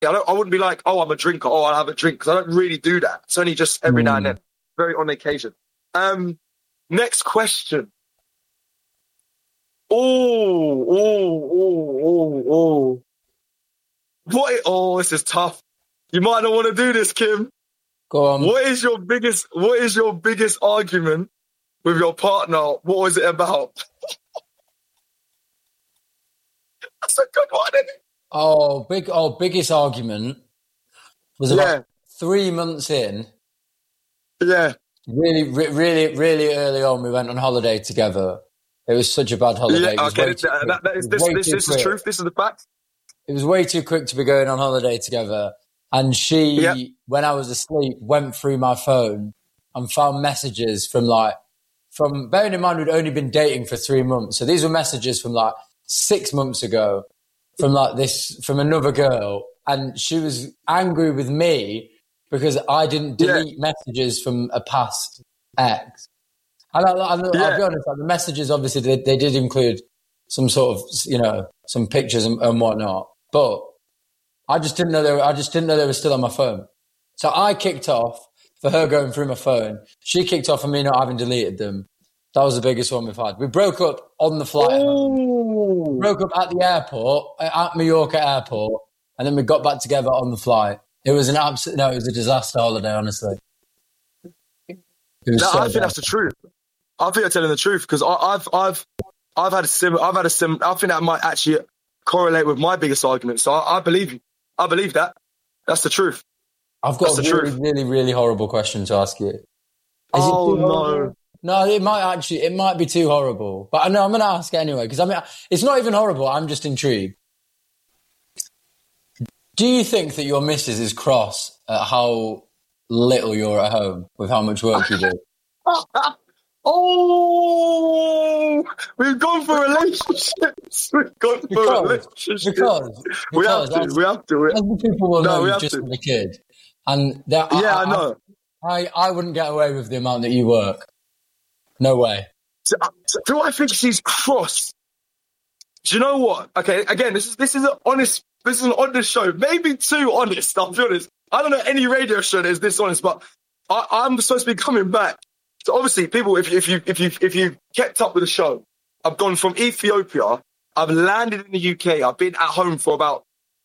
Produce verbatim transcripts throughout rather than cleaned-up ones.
I, don't, I wouldn't be like, oh, I'm a drinker. Oh, I'll have a drink. Because I don't really do that. It's only just every mm. now and then. Very on occasion. Um, next question. Oh, oh, oh, oh, oh. What? Oh, this is tough. You might not want to do this, Kim. Go on. What is your biggest, what is your biggest argument with your partner? What was it about? That's a good one, isn't it? Oh, big, oh, biggest argument was about yeah. three months in. Yeah. Really, re- really, really early on, we went on holiday together. It was such a bad holiday. Yeah, okay, that, that, that is, this, this, this is truth. This is the fact. It was way too quick to be going on holiday together. And she, yep. when I was asleep, went through my phone and found messages from like, from, bearing in mind we'd only been dating for three months. So these were messages from like six months ago from like this, from another girl. And she was angry with me because I didn't delete yeah. messages from a past ex. And I, I, I'll yeah. be honest, like the messages, obviously, they, they did include some sort of, you know, some pictures and, and whatnot. But I just didn't know they were, I just didn't know they were still on my phone. So I kicked off for her going through my phone. She kicked off for me not having deleted them. That was the biggest one we've had. We broke up on the flight. We broke up at the airport, at Mallorca airport, and then we got back together on the flight. It was an absolute, no, it was a disaster holiday, honestly. No, so I think bad. That's the truth. I think you're telling the truth because I've, I've, I've had a sim, I've had a sim, I think that might actually correlate with my biggest argument. So I, I believe you. I believe that. That's the truth. I've got That's a really, really, really horrible question to ask you. Is oh, no. No, it might actually, it might be too horrible. But I know I'm going to ask it anyway because I mean, it's not even horrible. I'm just intrigued. Do you think that your missus is cross at how little you're at home with how much work you do? Oh, we've gone for relationships. We've gone for because, relationships. Because, because we have to. As, we have to. We, as people will no, know, we you've have just to. had a kid, and yeah, I, I know. I, I wouldn't get away with the amount that you work. No way. So, so do I think she's cross? Do you know what? Okay, again, this is this is an honest. This is an honest show. Maybe too honest. I'll be honest. I don't know any radio show that is this honest, but I, I'm supposed to be coming back. So obviously, people, if you, if you if you if you kept up with the show, I've gone from Ethiopia. I've landed in the U K. I've been at home for about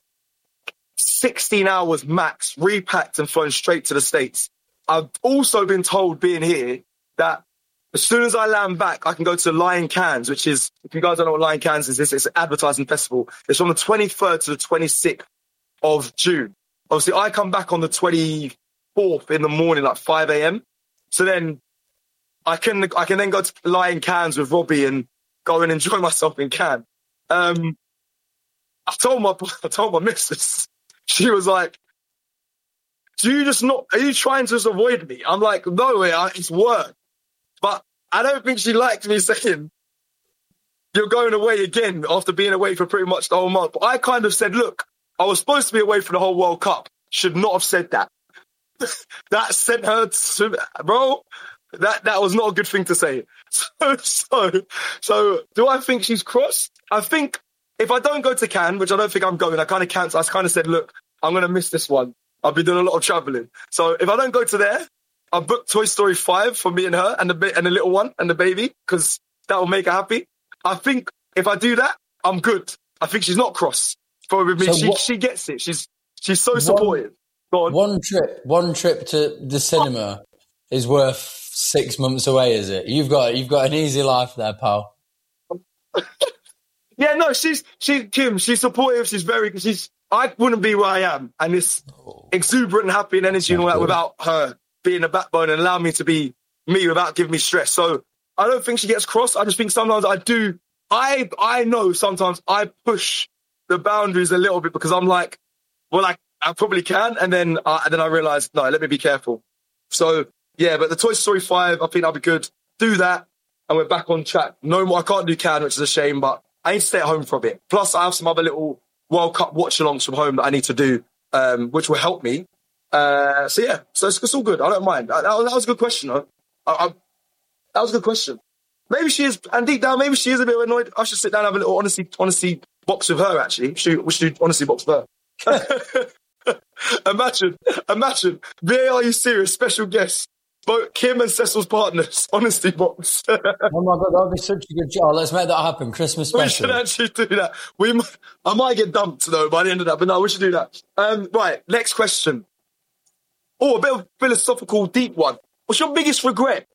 sixteen hours max, repacked and flown straight to the States. I've also been told, being here, that as soon as I land back, I can go to Lion Cans, which is, if you guys don't know what Lion Cans is, it's, it's an advertising festival. It's from the twenty-third to the twenty-sixth of June. Obviously, I come back on the twenty-fourth in the morning, like five a.m. So then I can I can then go to Lion Cans with Robbie and go and enjoy myself in Cannes. Um, I told my I told my missus, she was like, "Do you just not? Are you trying to just avoid me?" I'm like, "No, it's work." But I don't think she liked me saying, "You're going away again," after being away for pretty much the whole month. But I kind of said, "Look, I was supposed to be away for the whole World Cup. Should not have said that." That sent her to, bro. That that was not a good thing to say. So, so, so, do I think she's crossed? I think if I don't go to Cannes, which I don't think I'm going, I kind of cancelled. I kind of said, look, I'm going to miss this one. I've been doing a lot of traveling. So if I don't go to there, I booked Toy Story five for me and her and the and the little one and the baby, because that will make her happy. I think if I do that, I'm good. I think she's not cross for with me. So she what, she gets it. She's she's so supportive. One, one trip, one trip to the cinema is worth six months away, is it? You've got you've got an easy life there, pal. Yeah, no, she's she's Kim. She's supportive. She's very. She's. I wouldn't be where I am, and this oh. exuberant, happy, and energy and all that without her being a backbone and allowing me to be me without giving me stress. So I don't think she gets cross. I just think sometimes I do. I I know sometimes I push the boundaries a little bit because I'm like, well, I I probably can, and then uh, and then I realise no, let me be careful. So. Yeah, but the Toy Story five, I think that'll be good. Do that, and we're back on track. No more, I can't do Cannes, which is a shame, but I need to stay at home for a bit. Plus, I have some other little World Cup watch-alongs from home that I need to do, um, which will help me. Uh, so, yeah, so it's, it's all good. I don't mind. That, that was a good question, though. I, I, that was a good question. Maybe she is, and deep down, maybe she is a bit annoyed. I should sit down and have a little honesty, honesty box with her, actually. Should, we should do honesty box with her. imagine, imagine. V A R, you serious? Special guests. Both Kim and Cecil's partners. Honesty box. Oh my God, that would be such a good job. Let's make that happen. Christmas special. We should actually do that. We, might, I might get dumped though by the end of that, but no, we should do that. Um, right, next question. Oh, a bit of philosophical, deep one. What's your biggest regret?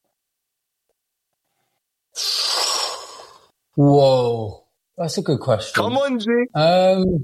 Whoa, that's a good question. Come on, G. Um,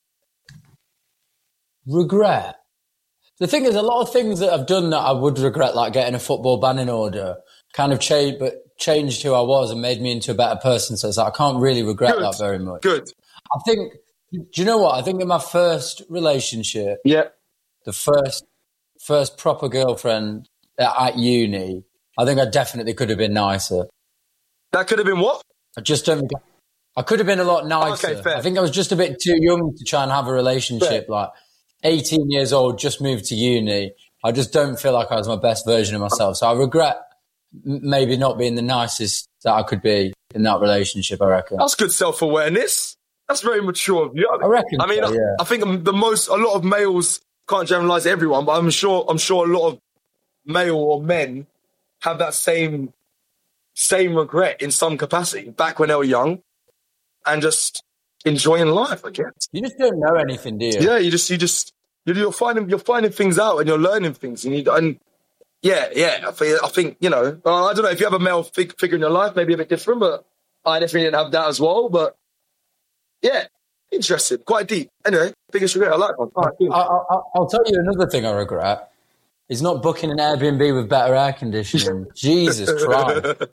regret. The thing is, a lot of things that I've done that I would regret, like getting a football ban in order, kind of changed, but changed who I was and made me into a better person. So it's like, I can't really regret Good. that very much. Good. I think. Do you know what? I think in my first relationship, yeah, the first first proper girlfriend at, at uni, I think I definitely could have been nicer. That could have been what? I just don't think I could have been a lot nicer. Okay, fair. I think I was just a bit too young to try and have a relationship. Fair. Like eighteen years old, just moved to uni. I just don't feel like I was my best version of myself. So I regret m- maybe not being the nicest that I could be in that relationship, I reckon. That's good self-awareness. That's very mature of you. I reckon. I mean, so, yeah. I, I think the most, a lot of males, can't generalize everyone, but I'm sure, I'm sure a lot of male or men have that same, same regret in some capacity back when they were young and just enjoying life, I guess. You just don't know anything, do you? Yeah, you just, you just, you're finding, you're finding things out and you're learning things. And, you, and yeah, yeah, I think, I think you know, I don't know if you have a male fig, figure in your life, maybe a bit different, but I definitely didn't have that as well. But yeah, interesting, quite deep. Anyway, biggest regret, I like one. All right, I, I, I'll tell you another thing I regret is not booking an Airbnb with better air conditioning. Jesus Christ.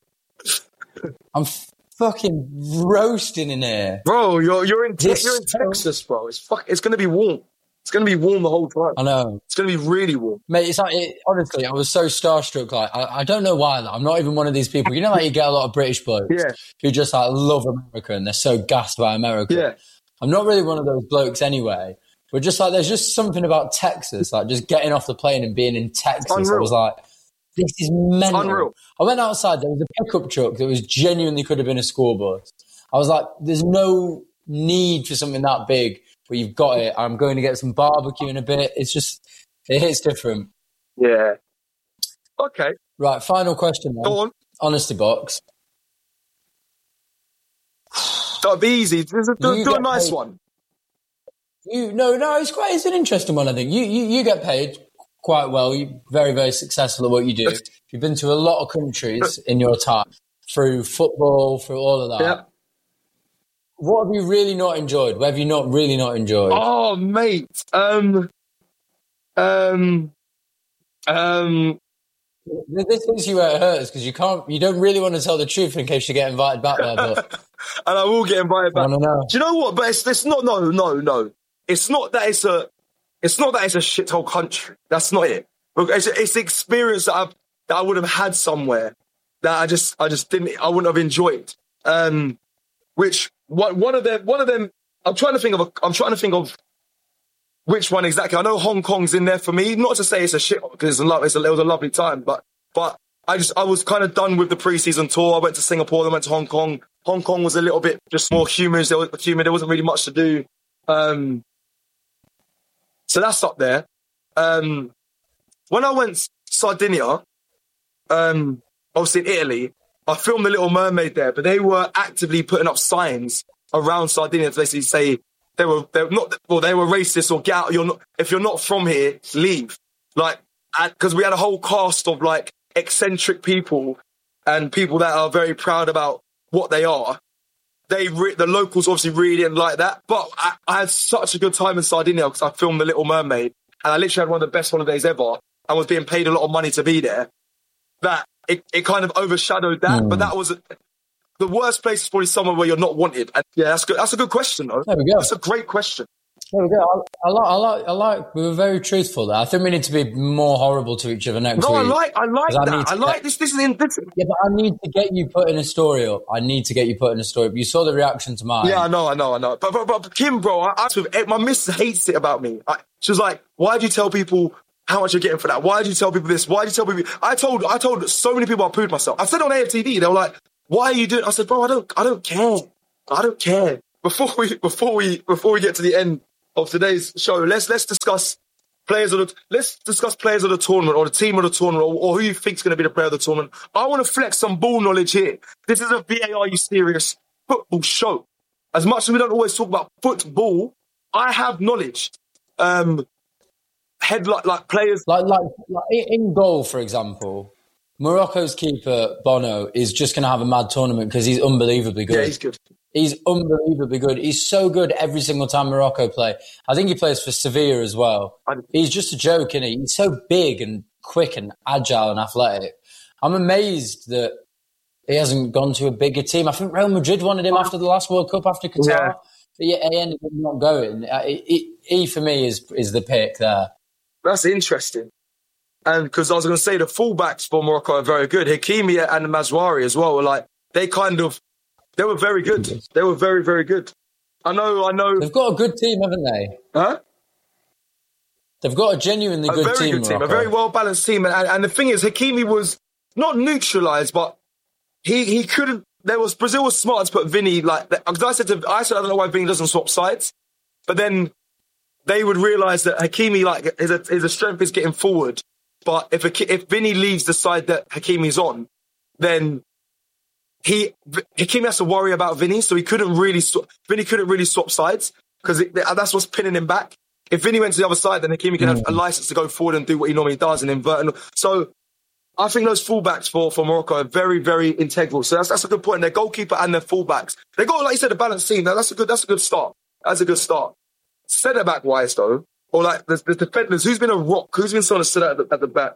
I'm fucking roasting in here. Bro, you're, you're, in, te- This you're in Texas, bro. It's fuck, it's going to be warm. It's going to be warm the whole time. I know. It's going to be really warm. Mate, it's like, it, honestly, I was so starstruck. Like, I, I don't know why. Like, I'm not even one of these people. You know, like you get a lot of British blokes Yeah. who just like love America and they're so gassed by America. Yeah. I'm not really one of those blokes anyway. But just like, there's just something about Texas, like just getting off the plane and being in Texas. Unreal. I was like, this is mental. Unreal. I went outside, there was a pickup truck that was genuinely could have been a school bus. I was like, there's no need for something that big, but you've got it. I'm going to get some barbecue in a bit. It's just, it hits different. Yeah. Okay. Right, final question then. Go on. Honesty box. That'll be easy. Do, do, You do a get nice paid. one. You no, no, it's quite it's an interesting one, I think. You you, you get paid quite well. You're very, very successful at what you do. You've been to a lot of countries in your time through football, through all of that. Yeah. What have you really not enjoyed? What have you not really not enjoyed? Oh, mate. Um, um, um, This hits you where it hurts because you can't, you don't really want to tell the truth in case you get invited back there. But and I will get invited back. I don't know. Do you know what? But it's, it's not, no, no, no. It's not that it's a, it's not that it's a shithole country. That's not it. It's, it's the experience that I that I would have had somewhere that I just, I just didn't, I wouldn't have enjoyed. Um, which one, one of them, one of them. I'm trying to think of, a, I'm trying to think of which one exactly. I know Hong Kong's in there for me. Not to say it's a shit because it's a, lo- it's a, it was a lovely time, but but I just I was kind of done with the pre-season tour. I went to Singapore, then went to Hong Kong. Hong Kong was a little bit just more humid. There was humid. There wasn't really much to do. Um, so that's up there. Um, when I went Sardinia, um, obviously in Italy, I filmed The Little Mermaid there, but they were actively putting up signs around Sardinia to basically say they were they were not well they were racist or get out. You're not if you're not from here, leave. Like because we had a whole cast of like eccentric people and people that are very proud about what they are. They re- the locals obviously really didn't like that, but I, I had such a good time in Sardinia because I filmed The Little Mermaid and I literally had one of the best holidays ever and was being paid a lot of money to be there. That it, it kind of overshadowed that, mm. but that was the worst place is probably somewhere where you're not wanted. And yeah, that's good. That's a good question, though. There we go. That's a great question. There we go. I, I like. I like. I like. We were very truthful there. I think we need to be more horrible to each other next no, week. I like. I like I that. I like get, this. This is in. This... Yeah, but I need to get you putting a story up. I need to get you putting a story up. You saw the reaction to mine. Yeah, I know. I know. I know. But but, but Kim, bro, I, I, my missus hates it about me. I, she was like, "Why do you tell people how much you're getting for that? Why do you tell people this? Why do you tell people?" I told. I told so many people I pooed myself. I said on A F T V, they were like, "Why are you doing?" I said, "Bro, I don't. I don't care. I don't care." Before we. Before we. Before we get to the end of today's show, let's let's discuss players of the, let's discuss players of the tournament or the team of the tournament or, or who you think is going to be the player of the tournament. I want to flex some ball knowledge here. This is a V A R U serious football show. As much as we don't always talk about football, I have knowledge. Um, head like, like players. Like, like, like in goal, for example, Morocco's keeper, Bono, is just going to have a mad tournament because he's unbelievably good. Yeah, he's good. He's unbelievably good. He's so good every single time Morocco play. I think he plays for Sevilla as well. He's just a joke, isn't he? He's so big and quick and agile and athletic. I'm amazed that he hasn't gone to a bigger team. I think Real Madrid wanted him after the last World Cup, after Qatar. Yeah. But yeah, he ended up not going. He, he, for me, is is the pick there. That's interesting. And because I was going to say the fullbacks for Morocco are very good. Hakimi and Mazraoui as well were like, they kind of, they were very good. They were very, very good. I know, I know. They've got a good team, haven't they? Huh? They've got a genuinely a good very team, good team, Morocco. a very well-balanced team. And, and the thing is, Hakimi was not neutralised, but he, he couldn't, there was, Brazil was smart to put Vinny like, because I said to, I said, I don't know why Vinny doesn't swap sides, but then they would realise that Hakimi, like, his, his strength is getting forward. But if if Vinny leaves the side that Hakimi's on, then he Hakimi has to worry about Vinny, so he couldn't really sw- Vinny couldn't really swap sides because that's what's pinning him back. If Vinny went to the other side, then Hakimi can have a license to go forward and do what he normally does and invert. And so I think those fullbacks for, for Morocco are very, very integral. So that's that's a good point. Their goalkeeper and their fullbacks, they got, like you said, a balanced team. Now that's a good that's a good start. That's a good start. Centre back wise though. Or like the, the defenders, who's been a rock? Who's been someone to sit at the, at the back?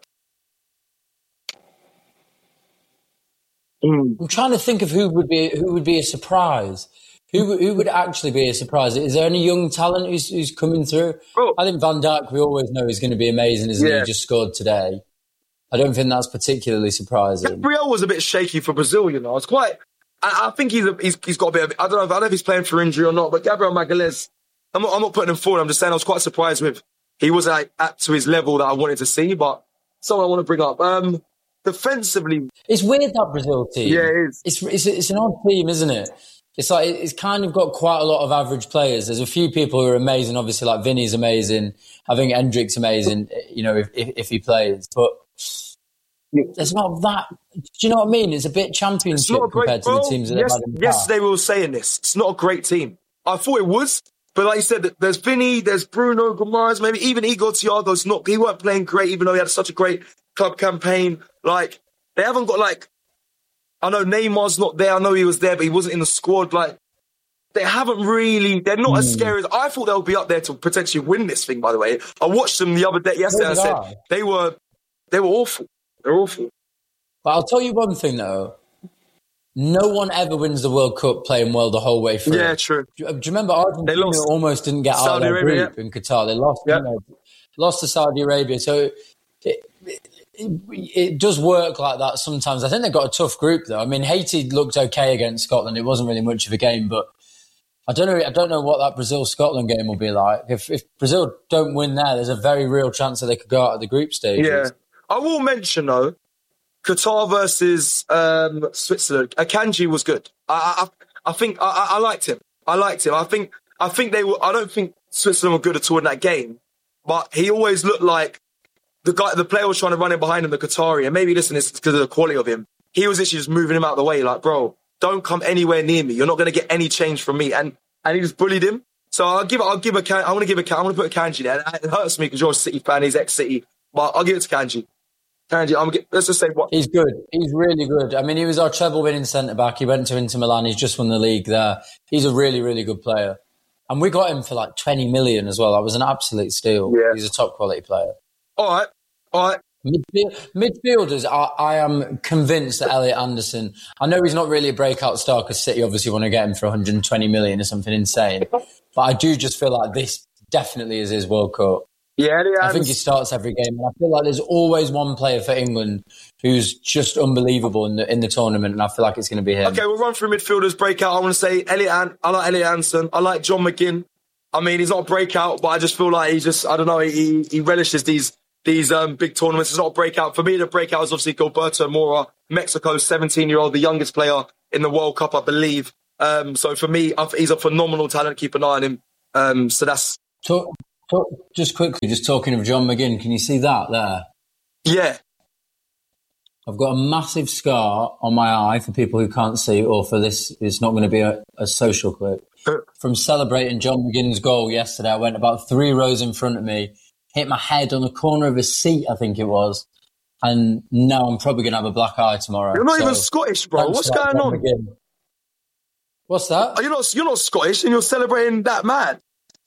Mm. I'm trying to think of who would be who would be a surprise. Who who would actually be a surprise? Is there any young talent who's, who's coming through? Bro. I think Van Dijk, we always know, is going to be amazing, isn't Yeah. he? He just scored today. I don't think that's particularly surprising. Gabriel was a bit shaky for Brazil, you know. It's quite. I, I think he's a, he's he's got a bit. Of, I don't know. If, I don't know if he's playing for injury or not. But Gabriel Magalhaes, I'm not, I'm not putting him forward. I'm just saying I was quite surprised with. He wasn't like, at to his level that I wanted to see. But someone I want to bring up. Um, defensively, it's weird that Brazil team. Yeah, it is. It's it's it's an odd team, isn't it? It's like it's kind of got quite a lot of average players. There's a few people who are amazing. Obviously, like Vinny's amazing. I think Hendrick's amazing. You know, if if, if he plays, but. There's not that. Do you know what I mean? It's a bit championship great, compared to bro. the teams that yes, they've had in the Yesterday past. we were saying this. It's not a great team. I thought it was, but like you said, there's Vinny, there's Bruno Guimaraes, maybe even Igor Thiago's not. He weren't playing great, even though he had such a great club campaign. Like they haven't got like. I know Neymar's not there. I know he was there, but he wasn't in the squad. Like they haven't really. They're not mm. as scary as I thought. They'll be up there to potentially win this thing. By the way, I watched them the other day yesterday. I said I? they were they were awful. They're awful. But I'll tell you one thing, though. No one ever wins the World Cup playing well the whole way through. Yeah, true. Do you, do you remember Argentina they lost. almost didn't get Saudi out of their Arabia, group yeah. in Qatar? They lost, yeah. you know, lost to Saudi Arabia. So it, it, it, it does work like that sometimes. I think they've got a tough group, though. I mean, Haiti looked okay against Scotland. It wasn't really much of a game, but I don't know. I don't know what that Brazil-Scotland game will be like. If, if Brazil don't win there, there's a very real chance that they could go out of the group stages. Yeah, I will mention though. Qatar versus um, Switzerland. Akanji was good. I, I, I think I, I liked him. I liked him. I think I think they were. I don't think Switzerland were good at all in that game, but he always looked like the guy. The player was trying to run in behind him, the Qatari, and maybe listen, it's because of the quality of him. He was actually just moving him out of the way, like, bro, don't come anywhere near me. You're not going to get any change from me. And and he just bullied him. So I'll give. I'll give a. I want to give a. I want to put a Kanji there. It hurts me because you're a City fan. He's ex-City, but I'll give it to Kanji. Kanji, I'm get, let's just say what he's good. He's really good. I mean, he was our treble-winning centre back. He went to Inter Milan. He's just won the league there. He's a really, really good player, and we got him for like twenty million as well. That was an absolute steal. Yeah. He's a top quality player. All right, all right. Midfield, midfielders, I, I am convinced that Elliot Anderson. I know he's not really a breakout star because City obviously want to get him for one hundred twenty million or something insane. But I do just feel like this definitely is his World Cup. Yeah, I think he starts every game. And I feel like there's always one player for England who's just unbelievable in the in the tournament, and I feel like it's going to be him. Okay, we'll run through midfielders breakout. I want to say Elliot. An- I like Elliot Anderson. I like John McGinn. I mean, he's not a breakout, but I just feel like he's just I don't know. He he relishes these these um, big tournaments. It's not a breakout for me. The breakout is obviously Gilberto Mora, Mexico's seventeen-year-old, the youngest player in the World Cup, I believe. Um, so for me, he's a phenomenal talent. Keep an eye on him. Um, so that's. Talk- Just quickly, just talking of John McGinn, can you see that there? Yeah. I've got a massive scar on my eye for people who can't see, or for this, it's not going to be a, a social clip. From celebrating John McGinn's goal yesterday, I went about three rows in front of me, hit my head on the corner of his seat, I think it was, and now I'm probably going to have a black eye tomorrow. You're not so, even Scottish, bro. What's going on? McGinn. What's that? You're not, you're not Scottish and you're celebrating that mad.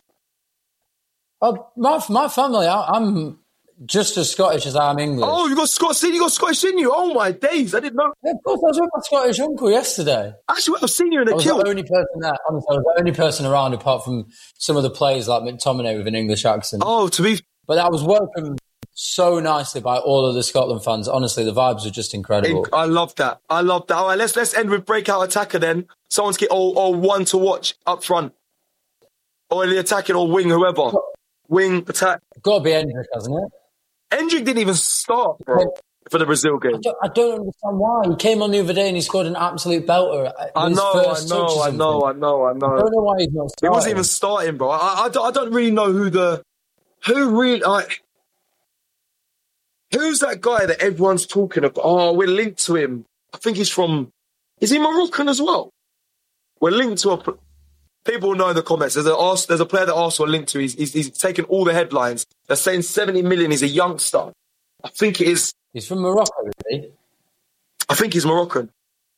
Oh, my, my family, I, I'm just as Scottish as I am English. Oh, you got Scottish, you got Scottish in you. Oh my days, I didn't know. Yeah, of course, I was with my Scottish uncle yesterday. Actually, I've seen you in a I was kilt. the only person there. Honestly, I was the only person around, apart from some of the players like McTominay with an English accent. Oh, to be, but I was welcomed so nicely by all of the Scotland fans. Honestly, the vibes were just incredible. I love that. I love that. All right, let's let's end with breakout attacker then. Someone's get or, or one to watch up front, or the attacking or wing, whoever. Wing, attack. Got to be Endrick, hasn't it? Endrick didn't even start, bro, for the Brazil game. I don't, I don't understand why. He came on the other day and he scored an absolute belter. I know, I know, I know, I know, I know. I don't know why he's not starting. He wasn't even starting, bro. I, I, don't, I don't really know who the... Who really... Like, who's that guy that everyone's talking about? Oh, we're linked to him. I think he's from... Is he Moroccan as well? We're linked to a... People know in the comments. There's a, there's a player that Arsenal are linked to. He's, he's, he's taken all the headlines. They're saying seventy million. He's a youngster. I think it is. He's from Morocco, isn't he? I think he's Moroccan.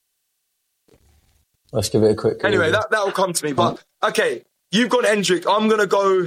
Let's give it a quick. Anyway, review. that that will come to me. But okay, you've got Endrick. I'm gonna go.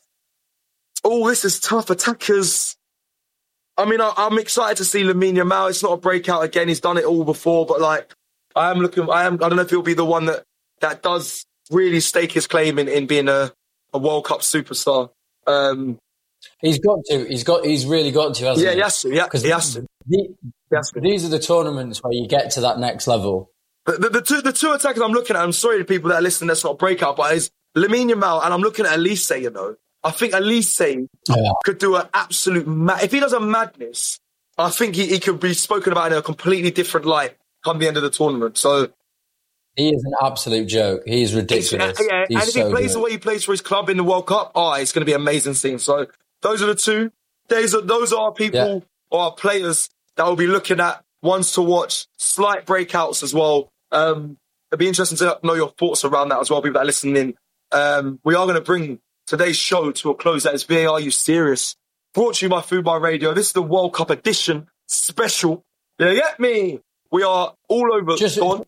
Oh, this is tough. Attackers. I mean, I, I'm excited to see Lamine Yamal. It's not a breakout again. He's done it all before, but like, I am looking. I am. I don't know if he'll be the one that that does really stake his claim in, in being a, a World Cup superstar. Um, he's got to. He's got. He's really got to, hasn't yeah, he? Yeah, he has to. Yeah, he has to. The, he has to. These are the tournaments where you get to that next level. The, the, the, two, the two attackers I'm looking at, I'm sorry to people that are listening, that's not a breakout, but is Lamine Yamal, and I'm looking at Elise, you know. I think Elise yeah. could do an absolute... Ma- if he does a madness, I think he, he could be spoken about in a completely different light come the end of the tournament. So... He is an absolute joke. He is ridiculous. Yeah, He's and if so he plays good. the way he plays for his club in the World Cup, oh, it's going to be an amazing scene. So those are the two. Those are, those are people yeah. or our players that will be looking at, ones to watch, slight breakouts as well. Um, it'd be interesting to know your thoughts around that as well, people that are listening in. Um, we are going to bring today's show to a close. That is V A R You Serious? Brought to you by Food Bar Radio. This is the World Cup edition special. You get me? We are all over. Just, Go on.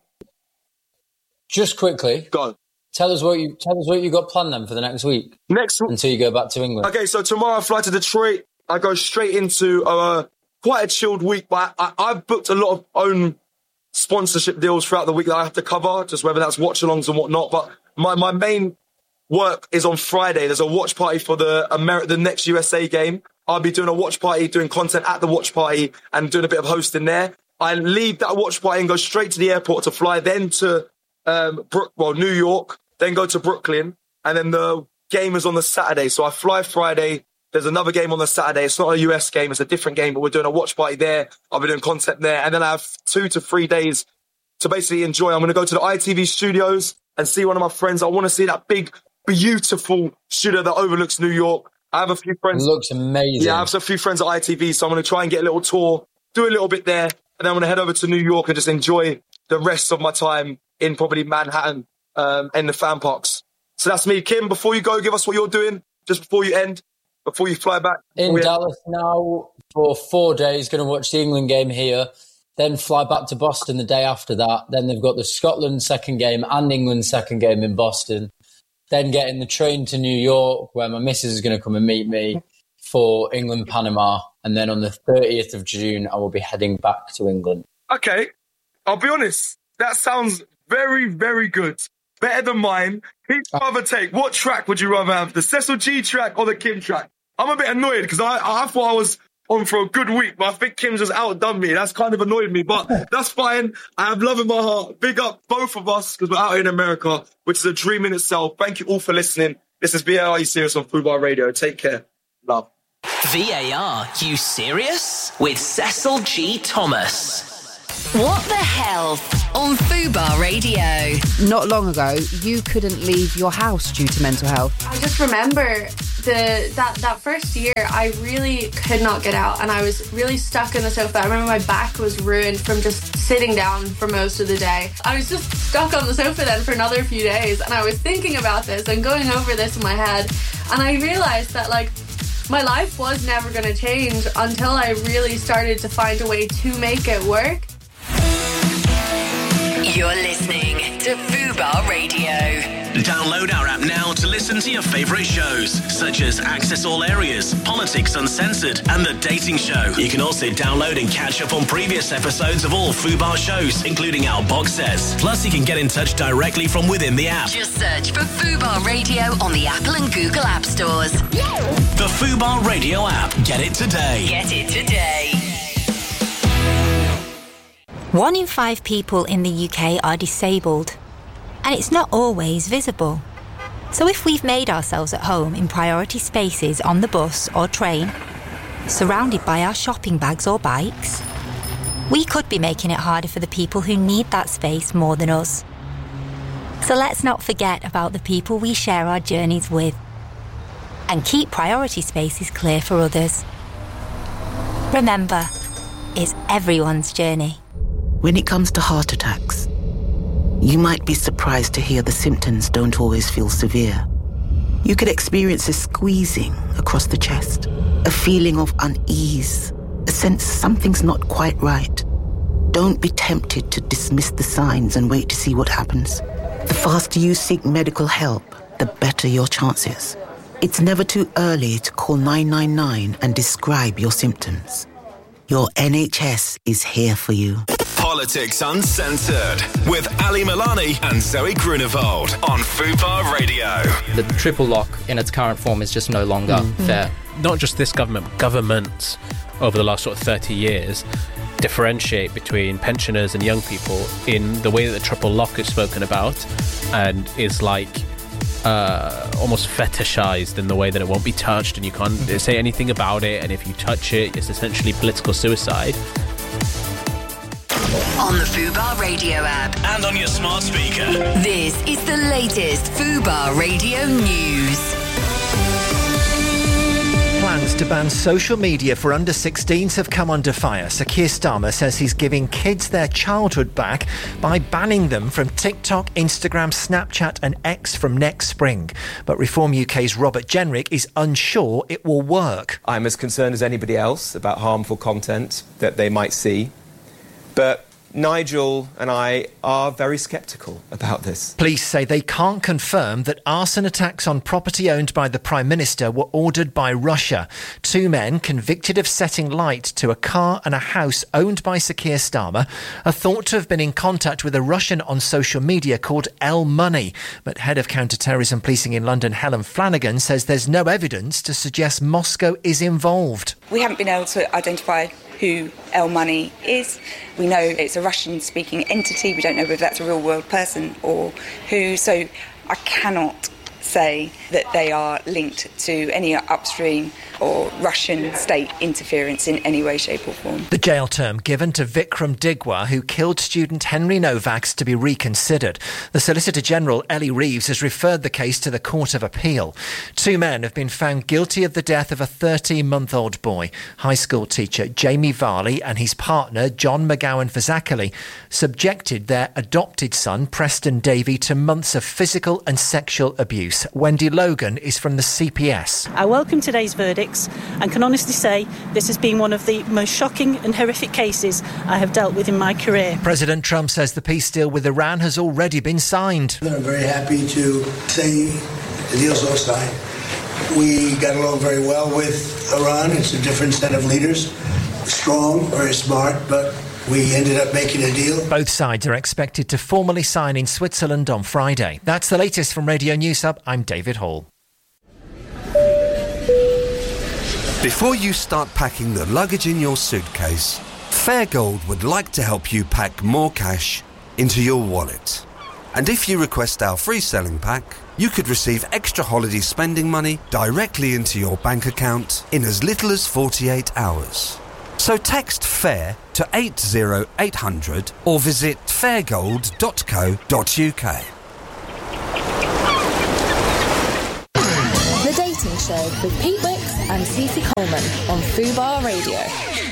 Just quickly, go on. Tell us what you tell us what you got planned then for the next week. Next until you go back to England. Okay, so tomorrow I fly to Detroit. I go straight into uh, quite a chilled week, but I, I've booked a lot of own sponsorship deals throughout the week that I have to cover, just whether that's watch-alongs and whatnot. But my, my main work is on Friday. There's a watch party for the Ameri- the next U S A game. I'll be doing a watch party, doing content at the watch party and doing a bit of hosting there. I leave that watch party and go straight to the airport to fly then to um, Brook, well, New York, then go to Brooklyn, and then the game is on the Saturday. So I fly Friday. There's another game on the Saturday. It's not a U S game. It's a different game, but we're doing a watch party there. I'll be doing content there. And then I have two to three days to basically enjoy. I'm going to go to the I T V studios and see one of my friends. I want to see that big, beautiful studio that overlooks New York. I have a few friends. It looks amazing. Yeah, I have a few friends at I T V, so I'm going to try and get a little tour, do a little bit there, and then I'm going to head over to New York and just enjoy the rest of my time in probably Manhattan um, and the fan parks. So that's me. Kim, before you go, give us what you're doing just before you end. Before you fly back? In Dallas now for four days, going to watch the England game here, then fly back to Boston the day after that. Then they've got the Scotland second game and England second game in Boston. Then getting the train to New York where my missus is going to come and meet me for England-Panama. And then on the thirtieth of June, I will be heading back to England. Okay, I'll be honest. That sounds very, very good. Better than mine. Who'd rather take? What track would you rather have? The Cecil G track or the Kim track? I'm a bit annoyed because I, I thought I was on for a good week, but I think Kim's just outdone me. That's kind of annoyed me, but that's fine. I have love in my heart. Big up both of us because we're out here in America, which is a dream in itself. Thank you all for listening. This is V A R You Serious on Food Bar Radio. Take care. Love. V A R You Serious? With Cecil G. Thomas. What the Health on Fubar Radio. Not long ago, you couldn't leave your house due to mental health. I just remember the that, that first year, I really could not get out and I was really stuck in the sofa. I remember my back was ruined from just sitting down for most of the day. I was just stuck on the sofa then for another few days and I was thinking about this and going over this in my head, and I realised that, like, my life was never going to change until I really started to find a way to make it work. You're listening to Fubar Radio. Download our app now to listen to your favourite shows, such as Access All Areas, Politics Uncensored, and The Dating Show. You can also download and catch up on previous episodes of all Fubar shows, including our box sets. Plus, you can get in touch directly from within the app. Just search for Fubar Radio on the Apple and Google App Stores. The Fubar Radio app. Get it today. Get it today. One in five people in the U K are disabled, and it's not always visible. So if we've made ourselves at home in priority spaces on the bus or train, surrounded by our shopping bags or bikes, we could be making it harder for the people who need that space more than us. So let's not forget about the people we share our journeys with, and keep priority spaces clear for others. Remember, it's everyone's journey. When it comes to heart attacks, you might be surprised to hear the symptoms don't always feel severe. You could experience a squeezing across the chest, a feeling of unease, a sense something's not quite right. Don't be tempted to dismiss the signs and wait to see what happens. The faster you seek medical help, the better your chances. It's never too early to call nine nine nine and describe your symptoms. Your N H S is here for you. Politics Uncensored with Ali Milani and Zoe Grunewald on Fubar Radio. The triple lock in its current form is just no longer mm. fair. Not just this government, but governments over the last sort of thirty years differentiate between pensioners and young people in the way that the triple lock is spoken about and is like uh, almost fetishized in the way that it won't be touched and you can't say anything about it, and if you touch it, it's essentially political suicide. On the Fubar Radio app and on your smart speaker. This is the latest Fubar Radio news. Plans to ban social media for under sixteens have come under fire. Sir Keir Starmer says he's giving kids their childhood back by banning them from TikTok, Instagram, Snapchat and X from next spring. But Reform U K's Robert Jenrick is unsure it will work. I'm as concerned as anybody else about harmful content that they might see. But Nigel and I are very sceptical about this. Police say they can't confirm that arson attacks on property owned by the Prime Minister were ordered by Russia. Two men convicted of setting light to a car and a house owned by Sir Keir Starmer are thought to have been in contact with a Russian on social media called L Money. But head of counter-terrorism policing in London, Helen Flanagan, says there's no evidence to suggest Moscow is involved. We haven't been able to identify who L Money is. We know it's a Russian-speaking entity. We don't know whether that's a real-world person or who. So I cannot say that they are linked to any upstream or Russian state interference in any way, shape or form. The jail term given to Vikram Digwa, who killed student Henry Novak's, to be reconsidered. The Solicitor General, Ellie Reeves, has referred the case to the Court of Appeal. Two men have been found guilty of the death of a thirteen-month-old boy. High school teacher Jamie Varley and his partner, John McGowan Fazakali, subjected their adopted son, Preston Davey, to months of physical and sexual abuse. Wendy Logan is from the C P S. I welcome today's verdicts and can honestly say this has been one of the most shocking and horrific cases I have dealt with in my career. President Trump says the peace deal with Iran has already been signed. I'm very happy to say the deal's all signed. We got along very well with Iran. It's a different set of leaders. Strong, very smart, but we ended up making a deal. Both sides are expected to formally sign in Switzerland on Friday. That's the latest from Radio News Hub. I'm David Hall. Before you start packing the luggage in your suitcase, Fairgold would like to help you pack more cash into your wallet. And if you request our free selling pack, you could receive extra holiday spending money directly into your bank account in as little as forty-eight hours. So text FAIR to eight zero eight hundred or visit fairgold dot co dot uk. The Dating Show with Pete Wicks and Cece Coleman on Fubar Radio.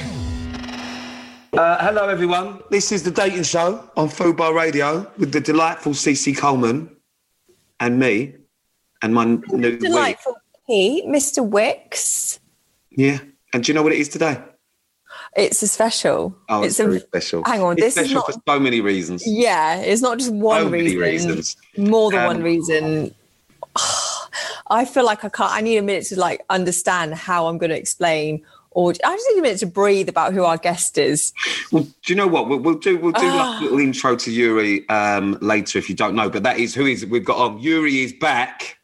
Uh, hello, everyone. This is The Dating Show on Fubar Radio with the delightful Cece Coleman and me and my new delightful Pete, Mister Wicks. Yeah. And do you know what it is today? It's a special. Oh, it's, it's very a, special. Hang on, it's this special is not for so many reasons. Yeah, it's not just one so reason. Many reasons. More than um, one reason. I feel like I can't. I need a minute to like understand how I'm going to explain, or I just need a minute to breathe about who our guest is. Well, do you know what? We'll, we'll do. We'll do Ah. like a little intro to Yuri um, later if you don't know. But that is who is we've got on. Yuri is back.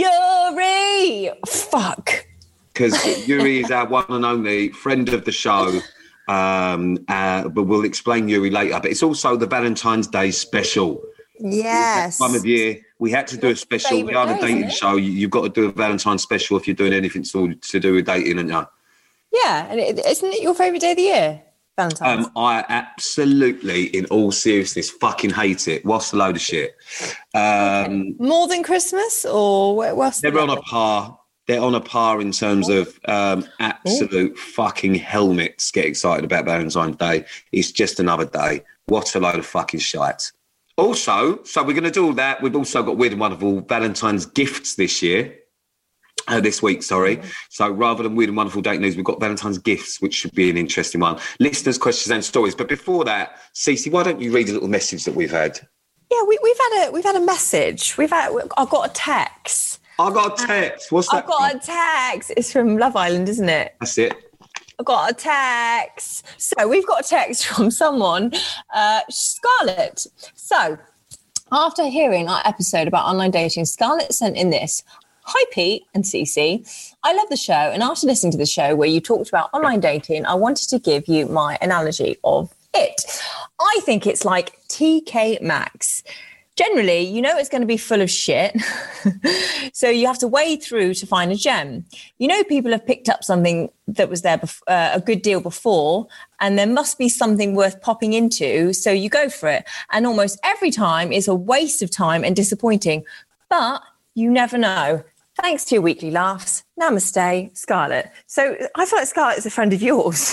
Yuri, fuck. Because Yuri is our one and only friend of the show. Um, uh, but we'll explain Yuri later. But it's also the Valentine's Day special. Yes. That time of year, we had to do a special. We are the dating show. You, you've got to do a Valentine's special if you're doing anything to, to do with dating, and you. Yeah, and it, isn't it your favourite day of the year, Valentine's? Um, I absolutely, in all seriousness, fucking hate it. What's a load of shit? Um, More than Christmas, or what's They're on a par. They're on a par in terms of um, absolute fucking helmets. Get excited about Valentine's Day. It's just another day. What a load of fucking shite. Also, so we're going to do all that. We've also got weird and wonderful Valentine's gifts this year. Uh, this week, sorry. Mm-hmm. So rather than weird and wonderful date news, we've got Valentine's gifts, which should be an interesting one. Listeners' questions and stories. But before that, Cece, why don't you read a little message that we've had? Yeah, we, we've had a we've had a message. We've had I've got a text. I got a text. What's that? I've got a text. It's from Love Island, isn't it? That's it. I've got a text. So we've got a text from someone, uh, Scarlett. So after hearing our episode about online dating, Scarlett sent in this. Hi, Pete and Cece. I love the show. And after listening to the show where you talked about online dating, I wanted to give you my analogy of it. I think it's like T K Maxx. Generally, you know it's going to be full of shit, so you have to wade through to find a gem. You know people have picked up something that was there bef- uh, a good deal before, and there must be something worth popping into, so you go for it. And almost every time it's a waste of time and disappointing, but you never know. Thanks to your weekly laughs. Namaste, Scarlett. So I feel like Scarlett is a friend of yours.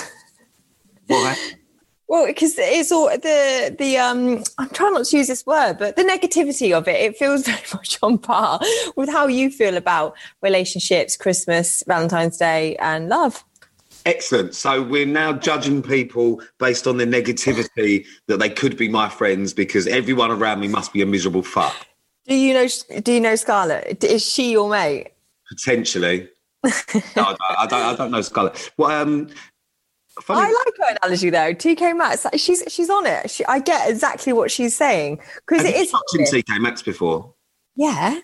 Why? Well, because it's all the the um. I'm trying not to use this word, but the negativity of it. It feels very much on par with how you feel about relationships, Christmas, Valentine's Day, and love. Excellent. So we're now judging people based on their negativity that they could be my friends because everyone around me must be a miserable fuck. Do you know? Do you know Scarlett? Is she your mate? Potentially. no, I don't, I don't. I don't know Scarlett. Well, um. Funny. I like her analogy though. T K Maxx, she's she's on it. She, I get exactly what she's saying because it is. Have you touched in T K Maxx before? Yeah,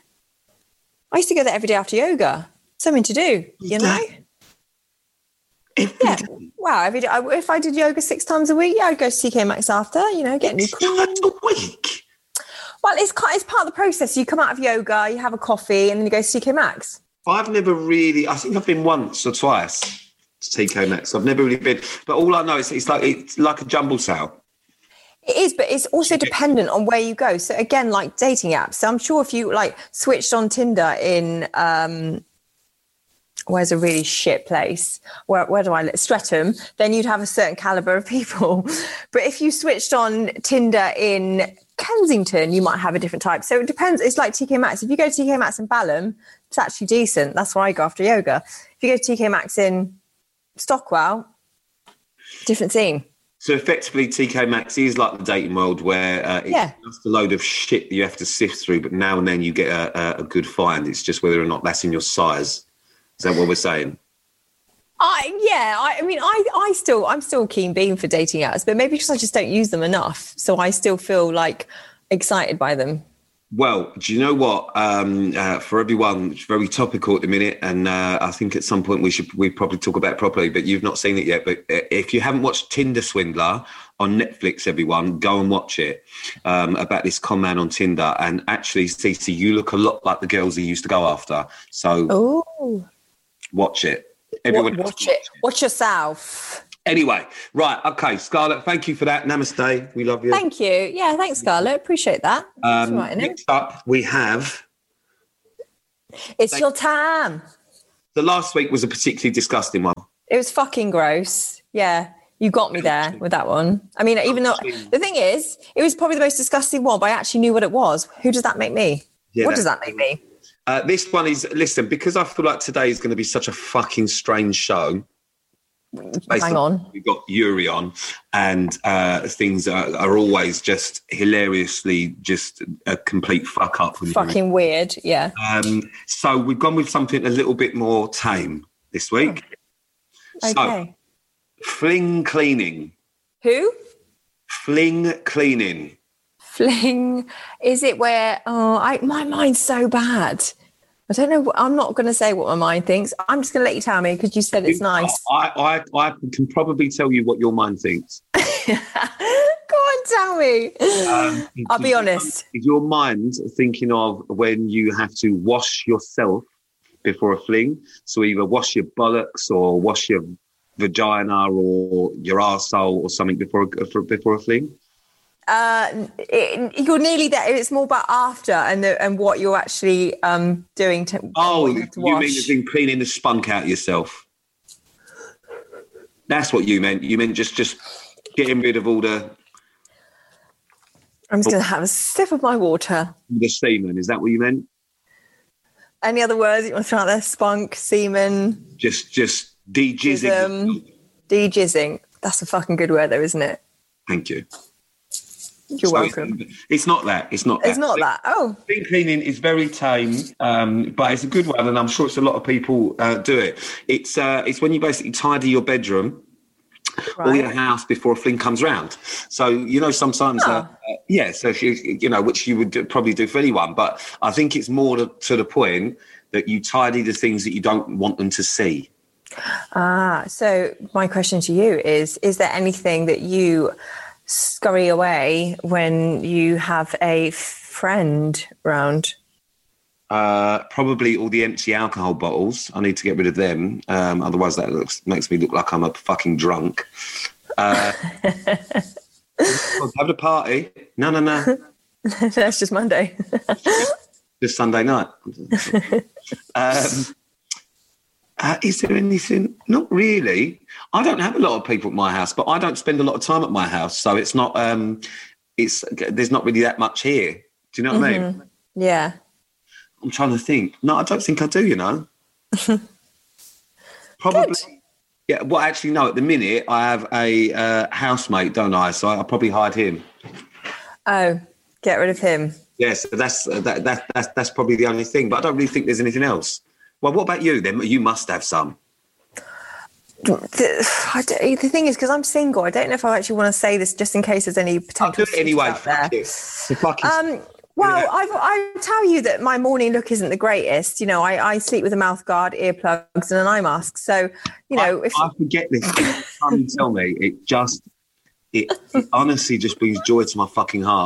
I used to go there every day after yoga. Something to do, you know. Every yeah. day. Wow. Every day. I, if I did yoga six times a week, yeah, I'd go to T K Maxx after. You know, get new clothes. A week. Well, it's it's part of the process. You come out of yoga, you have a coffee, and then you go to T K Maxx. I've never really. I think I've been once or twice. T K Maxx. I've never really been, but all I know is it's like it's like a jumble sale. It is, but it's also dependent on where you go. So again, like dating apps. So I'm sure if you like switched on Tinder in um, where's a really shit place? Where where do I live? Streatham. Then you'd have a certain caliber of people. But if you switched on Tinder in Kensington, you might have a different type. So it depends. It's like T K Maxx. If you go to T K Maxx in Balham, it's actually decent. That's where I go after yoga. If you go to T K Maxx in Stockwell, different scene. So effectively, T K Maxx is like the dating world where uh, it's yeah. just a load of shit that you have to sift through, but now and then you get a, a good find. It's just whether or not that's in your size. Is that what we're saying? I yeah, I, I mean, I, I still, I'm still keen being for dating apps, but maybe because I just don't use them enough, so I still feel like excited by them. Well, do you know what? Um, uh, for everyone, it's very topical at the minute, and uh, I think at some point we should we probably talk about it properly. But you've not seen it yet. But if you haven't watched Tinder Swindler on Netflix, everyone go and watch it. Um, about this con man on Tinder, and actually, Cece, you look a lot like the girls he used to go after. So, oh, watch it. Everyone watch, watch it. Watch yourself. Anyway, right, okay, Scarlett, thank you for that. Namaste. We love you. Thank you. Yeah, thanks, Scarlett. Appreciate that. Um, Right, next up, we have... it's your time. The last week was a particularly disgusting one. It was fucking gross. Yeah, you got me there with that one. I mean, even though the thing is, it was probably the most disgusting one, but I actually knew what it was. Who does that make me? Yeah, what does that- that make me? Uh, this one is, listen, because I feel like today is going to be such a fucking strange show. Hang on. We've got Yuri on, and uh, things are, are always just hilariously just a complete fuck up. With Fucking Yuri. weird. Yeah. Um, so we've gone with something a little bit more tame this week. Okay. So, fling cleaning. Who? Fling cleaning. Fling. Is it where? Oh, I my mind's so bad. I don't know. what- I'm not going to say what my mind thinks. I'm just going to let you tell me because you said it's nice. I, I, I can probably tell you what your mind thinks. Go on, tell me. Um, I'll be honest. Is your mind thinking of when you have to wash yourself before a fling? So either wash your bollocks or wash your vagina or your arsehole or something before a, before a fling? Uh, it, you're nearly there. It's more about after and the, and what you're actually um, doing to. Oh, you, you, have to you wash. mean as in cleaning the spunk out yourself? That's what you meant. You meant just just getting rid of all the I'm just going to have a sip of my water. the semen. Is that what you meant? Any other words you want to throw out there? Spunk, semen, Just just de-jizzing. um, de-jizzing. That's a fucking good word, though, isn't it? Thank you. You're So welcome. It's, it's not that. It's not. It's that. not that. Oh, Spring cleaning is very tame, um, but it's a good one, and I'm sure it's a lot of people uh, do it. It's uh, it's when you basically tidy your bedroom or Right. your house before a fling comes round. So you know sometimes, uh, uh, yeah. So if you you know which you would do, probably do for anyone, but I think it's more to, to the point that you tidy the things that you don't want them to see. ah. So my question to you is: is there anything that you scurry away when you have a friend round? Uh, probably all the empty alcohol bottles. I need to get rid of them. Um, otherwise, that looks makes me look like I'm a fucking drunk. Uh, have a party? No, no, no. That's just Monday. Just Sunday night. um, uh, is there anything? Not really. I don't have a lot of people at my house, but I don't spend a lot of time at my house, so it's not. Um, it's there's not really that much here. Do you know what I mean? Mhm. Yeah. I'm trying to think. No, I don't think I do, you know. Probably. Yeah, well, actually, no. At the minute, I have a uh, housemate, don't I? So I'll probably hide him. Oh, get rid of him. Yes, that's, uh, that, that, that's, that's probably the only thing. But I don't really think there's anything else. Well, what about you then? You must have some. The, I don't- the thing is, because I'm single, I don't know if I actually want to say this just in case there's any potential. I'll do it anyway. out there. Fuck it. The fucking- Um, well, I, I tell you that my morning look isn't the greatest. You know, I, I sleep with a mouth guard, earplugs, and an eye mask. So, you know, I, if I forget this. Every time you tell me, it just, it, it honestly just brings joy to my fucking heart.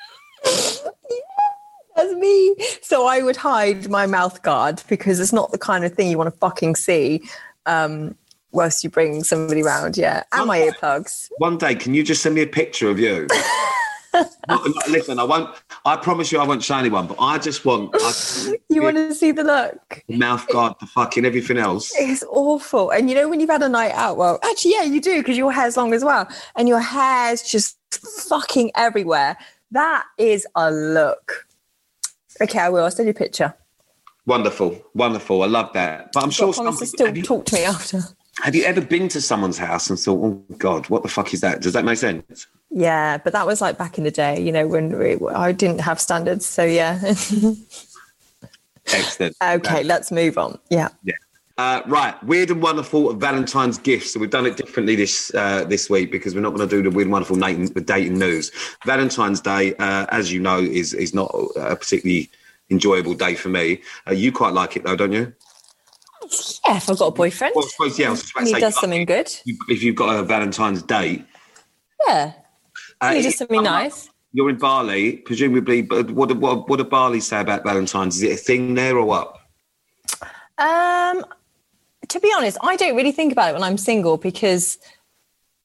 that's me. So I would hide my mouth guard because it's not the kind of thing you want to fucking see um, whilst you bring somebody round. Yeah, and my earplugs. One day, can you just send me a picture of you? not, not, listen, I won't. I promise you, I won't show anyone. But I just want. I, You want to see the look? the mouth guard, the fucking everything else. It's awful. And you know, when you've had a night out, well, actually, yeah, you do because your hair's long as well. And your hair's just fucking everywhere. That is a look. Okay, I will. I'll send you a picture. Wonderful, wonderful. I love that. But I'm sure. But promise to some- still have, you, talk to me after. have you ever been to someone's house and thought, "Oh God, what the fuck is that?" Does that make sense? Yeah, but that was like back in the day, you know, when we, I didn't have standards. So, yeah. Excellent. Okay, let's move on. Yeah. Yeah. Uh, right, weird and wonderful Valentine's gifts. So we've done it differently this uh, this week because we're not going to do the weird and wonderful dating, dating news. Valentine's Day, uh, as you know, is is not a particularly enjoyable day for me. Uh, you quite like it though, don't you? Yeah, if I've got a boyfriend. Well, I suppose, yeah, I was just about and to he say, does like, something good. if you've got a Valentine's date, Yeah. uh, he does something I'm nice. You're in Bali, presumably. But what do- what what do Bali say about Valentine's? Is it a thing there or what? Um, to be honest, I don't really think about it when I'm single because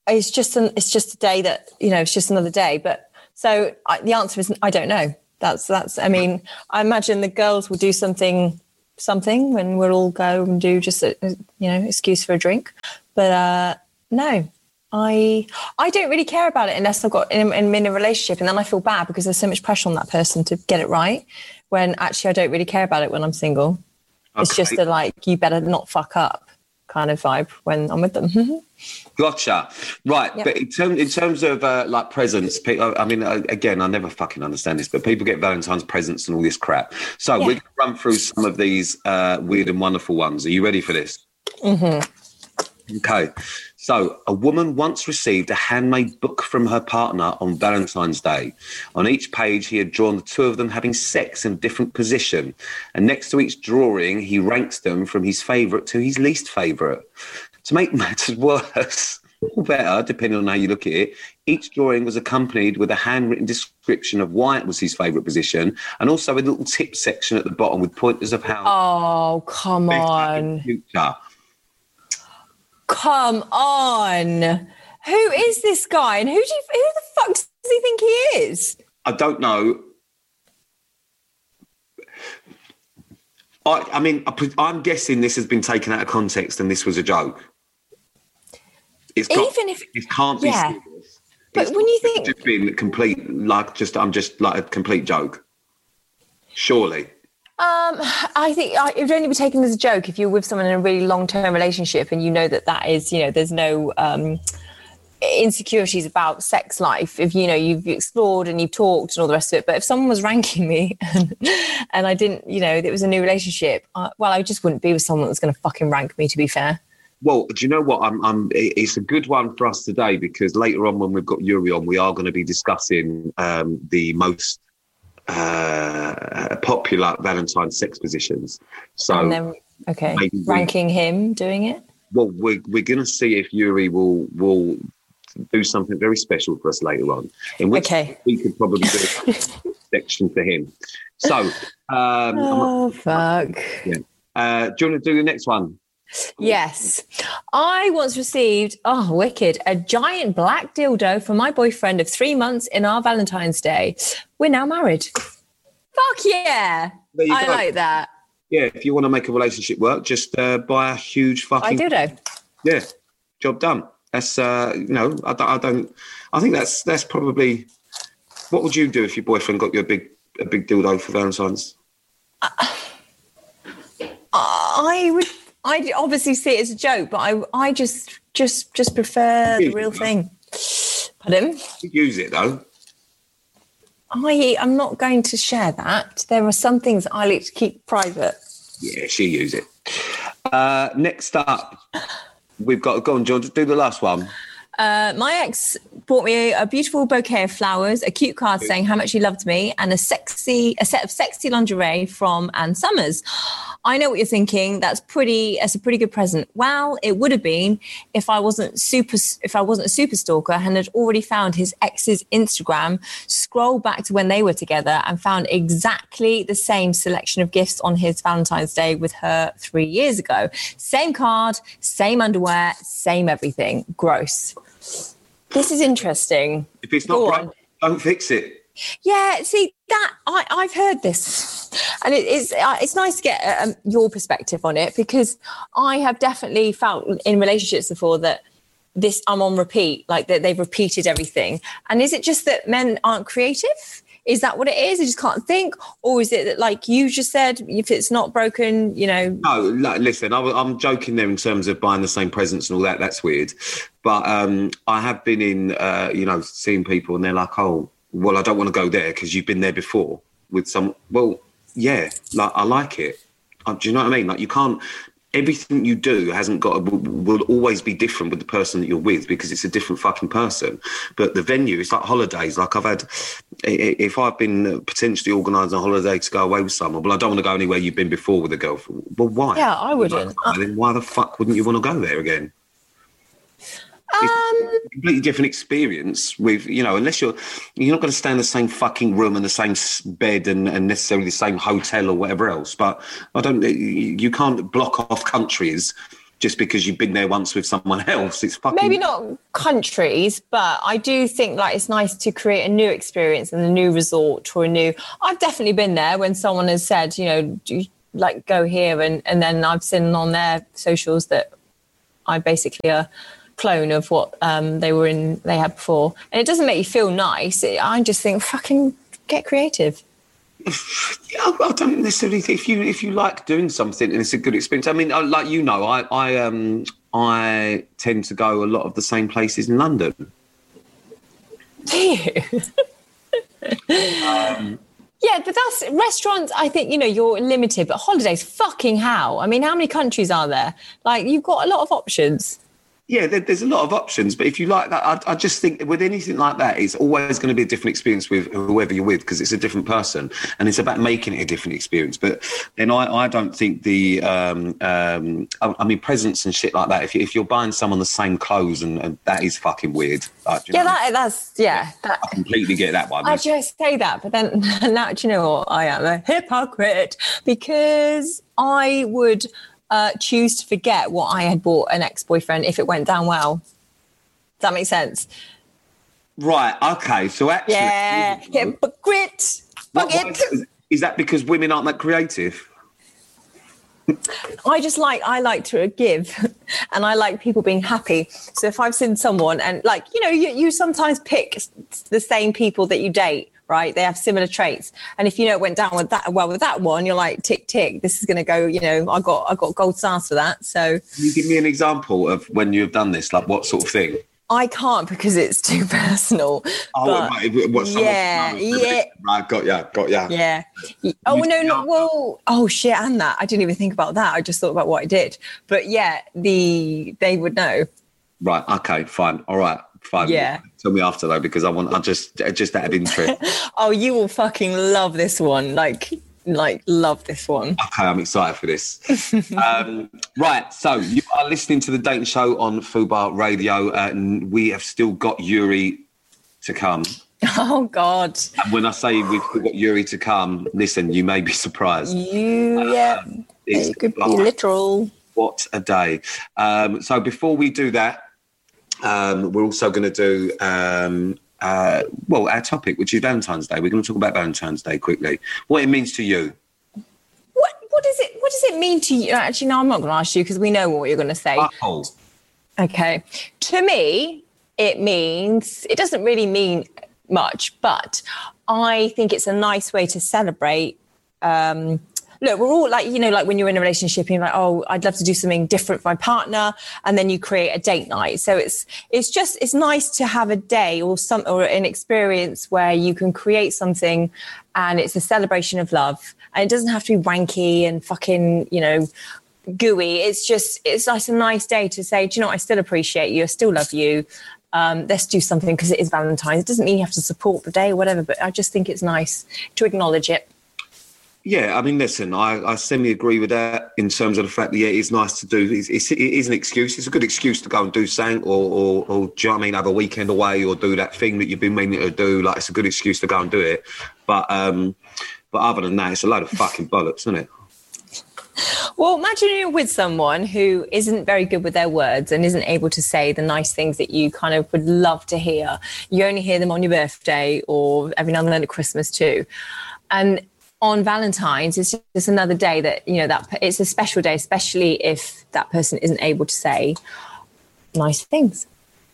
it's just an, it's just a day that, you know, it's just another day. But so I, the answer is I don't know. That's that's. I mean, I imagine the girls will do something something when we'll all go and do just a, you know, excuse for a drink. But uh, no, I I don't really care about it unless I've got in, in, in a relationship, and then I feel bad because there's so much pressure on that person to get it right. When actually I don't really care about it when I'm single. Okay. It's just a like you better not fuck up kind of vibe when I'm with them. Gotcha. Right. Yep. But in, term, in terms of uh, like presents, I mean, again, I never fucking understand this, but people get Valentine's presents and all this crap. So yeah. We're going to run through some of these uh, weird and wonderful ones. Are you ready for this? Mm-hmm. Okay. So a woman once received a handmade book from her partner on Valentine's Day. On each page, he had drawn the two of them having sex in a different position. And next to each drawing, he ranks them from his favourite to his least favourite. To make matters worse, or better, depending on how you look at it, each drawing was accompanied with a handwritten description of why it was his favourite position, and also a little tip section at the bottom with pointers of how... Oh, come on. Future. Come on. Who is this guy? And who do you, who the fuck does he think he is? I don't know. I, I mean, I, I'm guessing this has been taken out of context and this was a joke. It's got, Even if... It can't be yeah. serious. But it's when you think... It's just been complete, like, just, I'm just like a complete joke. Surely. Um, I think it would only be taken as a joke if you're with someone in a really long-term relationship and you know that that is, you know, there's no um, insecurities about sex life. If, you know, you've explored and you've talked and all the rest of it. But if someone was ranking me and, and I didn't, you know, it was a new relationship, uh, well, I just wouldn't be with someone that was going to fucking rank me, to be fair. Well, do you know what? I'm, I'm, it's a good one for us today because later on when we've got Yuri on, we are going to be discussing um, the most uh, popular Valentine's sex positions. So, and then, okay, ranking we, him doing it? Well, we're, we're going to see if Yuri will will do something very special for us later on, in which okay. we could probably do a section for him. So, um, oh, fuck. Yeah. Uh, do you want to do the next one? Yes. I once received, oh, wicked, a giant black dildo from my boyfriend of three months in our Valentine's Day. We're now married. Fuck yeah. I go. Like that. Yeah, if you want to make a relationship work, just uh, buy a huge fucking... I dildo. Yeah, job done. That's, uh, you know, I don't, I don't... I think that's that's probably... What would you do if your boyfriend got you a big, a big dildo for Valentine's? Uh, I would... I obviously see it as a joke, but I I just just just prefer the real thing. Pardon? You use it though. I I'm not going to share that. There are some things I like to keep private. Yeah, she use it. Uh, next up, we've got go on, John. Do the last one. Uh, my ex bought me a beautiful bouquet of flowers, a cute card saying how much he loved me, and a sexy, a set of sexy lingerie from Ann Summers. I know what you're thinking. That's pretty. That's a pretty good present. Well, it would have been if I wasn't super. If I wasn't a super stalker and had already found his ex's Instagram, scrolled back to when they were together, and found exactly the same selection of gifts on his Valentine's Day with her three years ago. Same card, same underwear, same everything. Gross. This is interesting. If it's not right, don't fix it. Yeah, see that I, I've heard this, and it, it's uh, it's nice to get um, your perspective on it because I have definitely felt in relationships before that this I'm on repeat, like that they've repeated everything. And is it just that men aren't creative? Is that what it is? They just can't think, or is it that, like you just said, if it's not broken, you know? No, listen, I, I'm joking there in terms of buying the same presents and all that. That's weird, but um, I have been in, uh, you know, seeing people and they're like, oh. Well, I don't want to go there because you've been there before with some... Well, yeah, like I like it. Uh, do you know what I mean? Like you can't... Everything you do hasn't got... To, will, will always be different with the person that you're with because it's a different fucking person. But the venue, it's like holidays. Like I've had... If I've been potentially organising a holiday to go away with someone, well, I don't want to go anywhere you've been before with a girlfriend. Well, why? Yeah, I wouldn't. Like, then why the fuck wouldn't you want to go there again? Um, it's a completely different experience with, you know, unless you're, you're not going to stay in the same fucking room and the same bed and, and necessarily the same hotel or whatever else. But I don't, you can't block off countries just because you've been there once with someone else. It's fucking... Maybe not countries, but I do think like it's nice to create a new experience and a new resort or a new... I've definitely been there when someone has said, you know, do you, like go here, and, and then I've seen on their socials that I basically a clone of what um, they were in, they had before. And it doesn't make you feel nice. It, I just think, fucking get creative. I, I don't necessarily think if you if you like doing something and it's a good experience. I mean, like you know, I I um I tend to go a lot of the same places in London. Do you? um, yeah, but that's restaurants. I think you know you're limited, but holidays, fucking how? I mean, how many countries are there? Like you've got a lot of options. Yeah, there, there's a lot of options, but if you like that, I, I just think with anything like that, it's always going to be a different experience with whoever you're with because it's a different person and it's about making it a different experience. But then I, I don't think the, um, um, I, I mean, presents and shit like that, if, you, if you're buying someone the same clothes and, and that is fucking weird. Like, do you yeah, know that, that's, yeah. That, I completely get that one. I just say that, but then now, do you know what? I am a hypocrite because I would... Uh, choose to forget what I had bought an ex-boyfriend if it went down well. Does that make sense? Right, okay. So actually... Yeah, hypocrite. Fuck it. Is that because women aren't that creative? I just like, I like to give and I like people being happy. So if I've seen someone and like, you know, you, you sometimes pick the same people that you date. Right, they have similar traits, and if you know it went down with that well with that one, you're like tick tick. This is going to go. You know, I got I got gold stars for that. So, can you give me an example of when you've done this? Like what sort of thing? I can't because it's too personal. Oh, but right. What, yeah, yeah. Right, got ya, got ya. Yeah. Oh no, no. Well, oh shit, and that I didn't even think about that. I just thought about what I did. But yeah, the they would know. Right. Okay. Fine. All right. Fine. Yeah. Tell me after though, because I want. I just just out of interest. Oh, you will fucking love this one. Like, like love this one. Okay, I'm excited for this. um, right. So you are listening to the Dating Show on Fubar Radio, uh, and we have still got Yuri to come. Oh God. And when I say we've still got Yuri to come, listen, you may be surprised. You yeah. Um, it could be literal. What a day. Um, so before we do that. Um, we're also going to do, um, uh, well, our topic, which is Valentine's Day. We're going to talk about Valentine's Day quickly. What it means to you. What What does it What does it mean to you? Actually, no, I'm not going to ask you because we know what you're going to say. Oh. Okay. To me, it means, it doesn't really mean much, but I think it's a nice way to celebrate um look, we're all like, you know, like when you're in a relationship and you're like, oh, I'd love to do something different for my partner. And then you create a date night. So it's it's just, it's nice to have a day or some or an experience where you can create something and it's a celebration of love. And it doesn't have to be wanky and fucking, you know, gooey. It's just, it's like a nice day to say, do you know what? I still appreciate you. I still love you. Um, let's do something because it is Valentine's. It doesn't mean you have to support the day or whatever, but I just think it's nice to acknowledge it. Yeah, I mean, listen, I, I semi-agree with that in terms of the fact that, yeah, it's nice to do. It's, it's, it is an excuse. It's a good excuse to go and do something or, or, or, do you know what I mean, have a weekend away or do that thing that you've been meaning to do. Like, it's a good excuse to go and do it. But um, but other than that, it's a load of fucking bollocks, isn't it? Well, imagine you're with someone who isn't very good with their words and isn't able to say the nice things that you kind of would love to hear. You only hear them on your birthday or every now and then at Christmas too. And on Valentine's, it's just another day that, you know, that it's a special day, especially if that person isn't able to say nice things.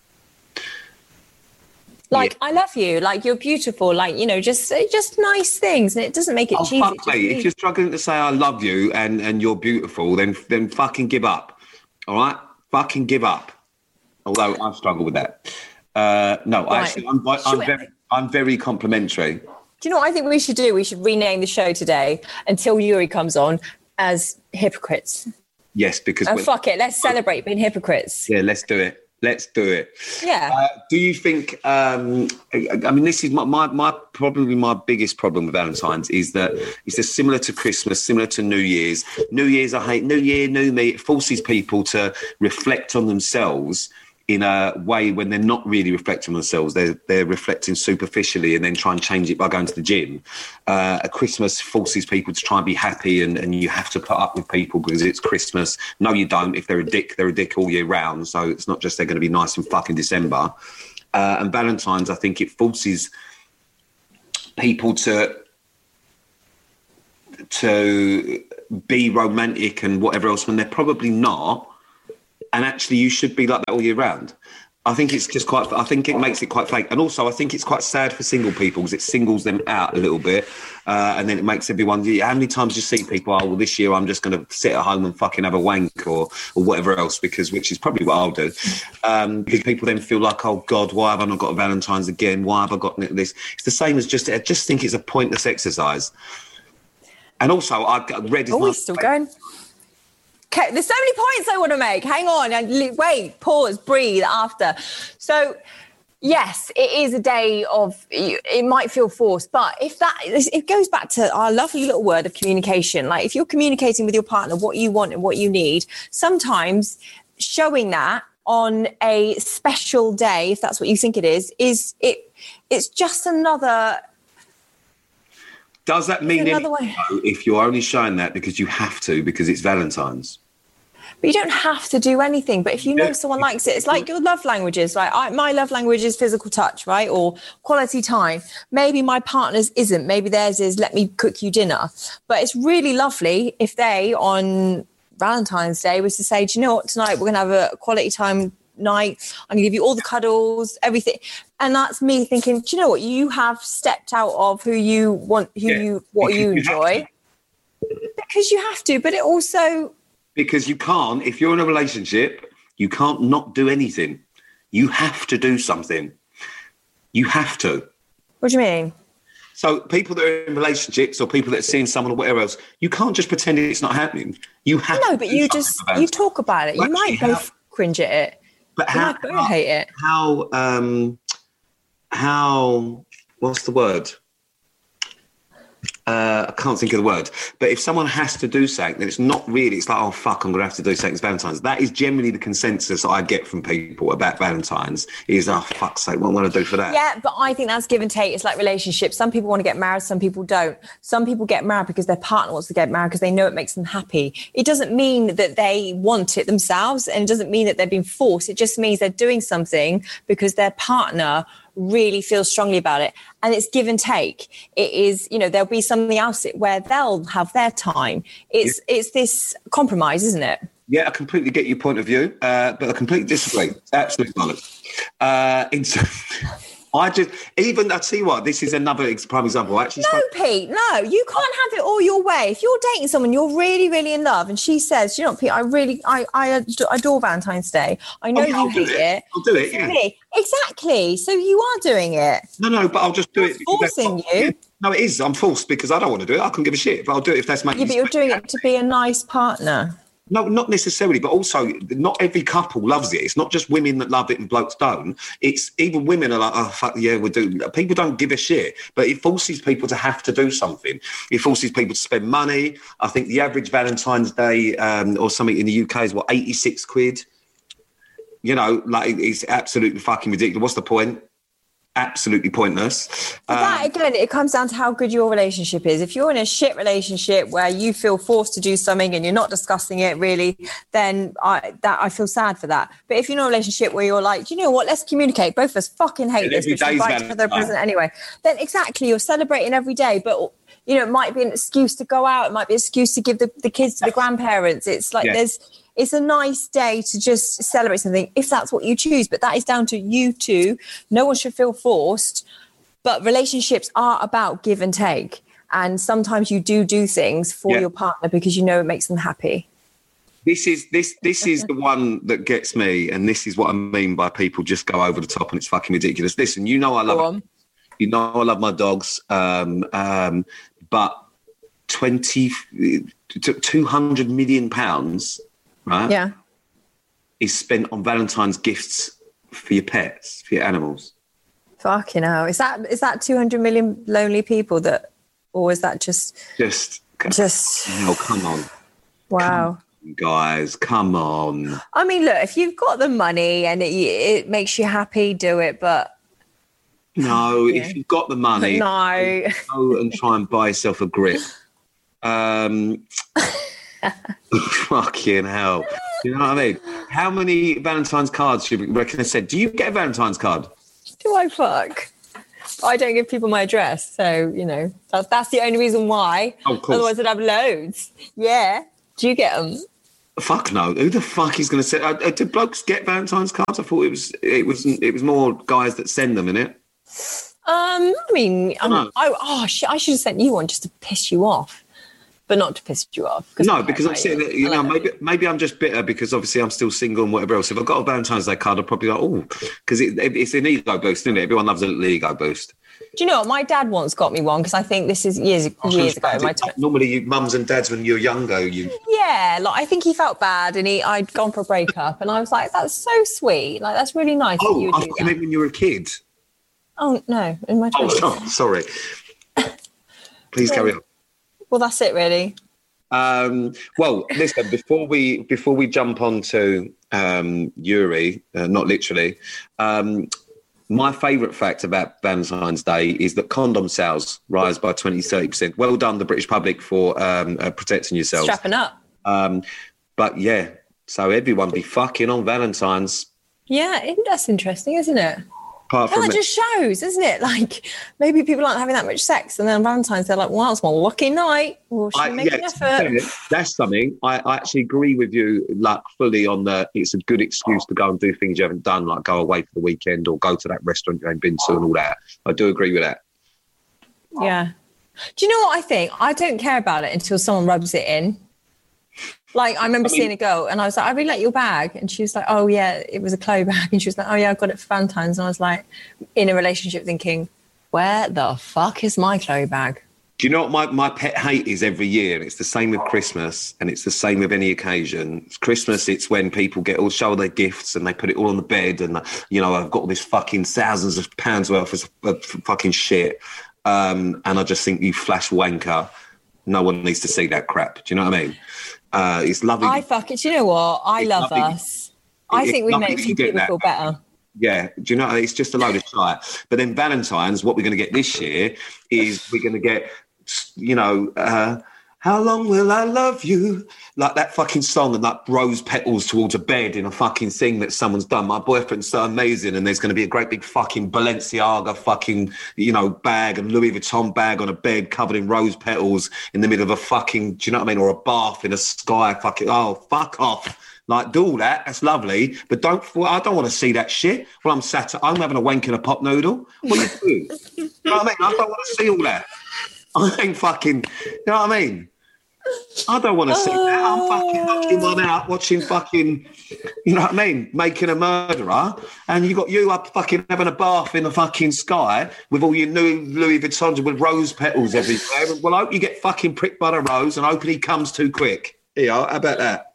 Like, yeah. I love you, like, you're beautiful, like, you know, just just nice things. And it doesn't make it oh, cheesy. Fuck, mate. If you're struggling to say I love you and, and you're beautiful, then then fucking give up. All right? Fucking give up. Although I struggle with that. Uh, no, right. actually, I'm, I'm, very, I'm very complimentary. Do you know what I think we should do? We should rename the show today until Yuri comes on as Hypocrites. Yes, because... Oh, fuck it. Let's celebrate being hypocrites. Yeah, let's do it. Let's do it. Yeah. Uh, do you think... Um, I mean, this is my, my, my probably my biggest problem with Valentine's is that it's just similar to Christmas, similar to New Year's. New Year's, I hate New Year, New Me. It forces people to reflect on themselves in a way when they're not really reflecting on themselves. They're, they're reflecting superficially and then try and change it by going to the gym. Uh, a Christmas forces people to try and be happy, and, and you have to put up with people because it's Christmas. No, you don't. If they're a dick, they're a dick all year round. So it's not just they're going to be nice and fucking December. Uh, and Valentine's, I think it forces people to to be romantic and whatever else when they're probably not. And actually, you should be like that all year round. I think it's just quite, I think it makes it quite fake. And also, I think it's quite sad for single people because it singles them out a little bit. Uh, and then it makes everyone, how many times do you see people, oh, well, this year I'm just going to sit at home and fucking have a wank or or whatever else, because which is probably what I'll do. Um, because people then feel like, oh, God, why have I not got a Valentine's again? Why have I got this? It's the same as just, I just think it's a pointless exercise. And also, I read... Oh, we're still going. Okay, there's so many points I want to make. Hang on, and wait, pause, breathe after. So, yes, it is a day of, it might feel forced, but if that, it goes back to our lovely little word of communication. Like if you're communicating with your partner what you want and what you need, sometimes showing that on a special day, if that's what you think it is, is it? It's just another... Does that mean anything if you're only showing that because you have to, because it's Valentine's? But you don't have to do anything. But if you know someone likes it, it's like your love languages, right? I, my love language is physical touch, right? Or quality time. Maybe my partner's isn't. Maybe theirs is let me cook you dinner. But it's really lovely if they, on Valentine's Day, was to say, do you know what, tonight we're going to have a quality time night. I'm going to give you all the cuddles, everything. And that's me thinking, do you know what? You have stepped out of who you want, who yeah, you, what you enjoy. Because you have to, but it also... Because you can't, if you're in a relationship, you can't not do anything. You have to do something. You have to. What do you mean? So people that are in relationships or people that are seeing someone or whatever else, you can't just pretend it's not happening. You have no, to but you just, you talk about it. You might both cringe at it. But how, how, hate it. how, um, how, what's the word? Uh, I can't think of the word. But if someone has to do something, then it's not really, it's like, oh, fuck, I'm going to have to do something. It's Valentine's. That is generally the consensus I get from people about Valentine's is, oh, fuck's sake, what am I going to do for that? Yeah, but I think that's give and take. It's like relationships. Some people want to get married, some people don't. Some people get married because their partner wants to get married because they know it makes them happy. It doesn't mean that they want it themselves, and it doesn't mean that they're being forced. It just means they're doing something because their partner really feels strongly about it. And it's give and take. It is, you know, there'll be something else where they'll have their time. It's yeah. it's this compromise, isn't it? Yeah, I completely get your point of view, uh, but I completely disagree. Absolutely bollocks. Uh, in, I just, even, I tell you what, this is another prime example. I actually no, spoke- Pete, no, you can't have it all your way. If you're dating someone, you're really, really in love, and she says, you know what, Pete, I really, I, I adore Valentine's Day. I know oh, you hate it. it. I'll do it, yeah. Me. Exactly. So you are doing it. No, no, but I'll just do it's it. Forcing you. Yeah. No, it is. I'm forced because I don't want to do it. I couldn't give a shit, but I'll do it if that's making Yeah, but you're doing it to be a nice partner. No, not necessarily, but also not every couple loves it. It's not just women that love it and blokes don't. It's even women are like, oh, fuck, yeah, we do. People don't give a shit, but it forces people to have to do something. It forces people to spend money. I think the average Valentine's Day um, or something in the U K is, what, eighty-six quid? You know, like, it's absolutely fucking ridiculous. What's the point? Absolutely pointless. But that, again, it comes down to how good your relationship is. If you're in a shit relationship where you feel forced to do something and you're not discussing it really, then I that I feel sad for that. But if you're in a relationship where you're like, do you know what, let's communicate. Both of us fucking hate this, but should buy each other a present anyway. Then exactly, you're celebrating every day. But, you know, it might be an excuse to go out. It might be an excuse to give the, the kids to the grandparents. It's like yeah. there's... It's a nice day to just celebrate something if that's what you choose. But that is down to you two. No one should feel forced. But relationships are about give and take. And sometimes you do do things for yeah. your partner because you know it makes them happy. This is this this is the one that gets me. And this is what I mean by people just go over the top and it's fucking ridiculous. Listen, you know I love you know I love my dogs. Um, um, but twenty, two hundred million pounds... Right? Yeah. Is spent on Valentine's gifts for your pets, for your animals. Fucking hell. Is that is that two hundred million lonely people that, or is that just... Just... Just... No, come on. Wow. Come guys, come on. I mean, look, if you've got the money and it, it makes you happy, do it. But no, yeah. if you've got the money, no, go and try and buy yourself a grip. Um, fucking hell. You know what I mean? How many Valentine's cards do you reckon I said? Do you get a Valentine's card? Do I fuck? I don't give people my address, so you know that's that's the only reason why. Oh, of course. Otherwise, I'd have loads. Yeah. Do you get them? Fuck no. Who the fuck is going to say? Uh, uh, do blokes get Valentine's cards? I thought it was it was it was more guys that send them, innit? Um, I mean, I'm, No. I oh shit, I should have sent you one just to piss you off, but not to piss you off. No, because I'm saying that, you know, maybe maybe I'm just bitter because obviously I'm still single and whatever else. If I got a Valentine's Day card, I'd probably like, oh, because it, it, it's an ego boost, isn't it? Everyone loves a little ego boost. Do you know what? My dad once got me one because I think this is years years ago. My t- Normally, you, mums and dads, when you're younger, you yeah, like I think he felt bad and he I'd gone for a breakup and I was like, that's so sweet. Like that's really nice. that you oh, would I do thought you that. meant when you were a kid. Oh no, in my twenties. Oh, no, sorry. Please carry on. Well, that's it, really. Um, well, listen. Before we before we jump on to um, Yuri, uh, not literally. Um, My favourite fact about Valentine's Day is that condom sales rise by twenty to thirty percent. Well done, the British public, for um, uh, protecting yourselves. Strapping up. Um, but yeah, so everyone be fucking on Valentine's. Yeah, it- that's interesting, isn't it? Apart Well, from it just shows, isn't it? Like maybe people aren't having that much sex, and then on Valentine's they're like, "Well, it's my lucky night. Well, should I, we make yeah, an to be effort?" fair, that's something. I, I actually agree with you, like fully on the. It's a good excuse to go and do things you haven't done, like go away for the weekend or go to that restaurant you ain't been to and all that. I do agree with that. Yeah. Do you know what I think? I don't care about it until someone rubs it in. Like, I remember I mean- seeing a girl and I was like, I really like your bag. And she was like, oh, yeah, it was a Chloe bag. And she was like, oh, yeah, I got it for Valentine's. And I was like, in a relationship thinking, where the fuck is my Chloe bag? Do you know what my, my pet hate is every year? And it's the same with Christmas and it's the same with any occasion. It's Christmas, it's when people get all show their gifts and they put it all on the bed and, you know, I've got all this fucking thousands of pounds worth of, of fucking shit. Um, and I just think, you flash wanker. No one needs to see that crap. Do you know what I mean? Uh, it's lovely. I fuck it. Do you know what? I It's love lovely. us. I It's think we lovely make that some you get people that. feel better. Yeah, do you know, it's just a load of shite. But then Valentine's, what we're going to get this year is we're going to get, you know, uh, how long will I love you? Like that fucking song and like rose petals towards a bed in a fucking thing that someone's done. My boyfriend's so amazing and there's going to be a great big fucking Balenciaga fucking, you know, bag and Louis Vuitton bag on a bed covered in rose petals in the middle of a fucking, do you know what I mean? Or a bath in a sky fucking, oh, fuck off. Like, do all that. That's lovely. But don't, well, I don't want to see that shit. Well, I'm sat at home having a wank in a pop noodle. What are you doing? You know what I mean? I don't want to see all that. I ain't fucking, you know what I mean? I don't want to see that. I'm fucking knocking one out, watching fucking, you know what I mean, making a murderer, and you got you up fucking having a bath in the fucking sky with all your new Louis Vuittons with rose petals everywhere. Well, I hope you get fucking pricked by the rose and hope he comes too quick. Here, how about that?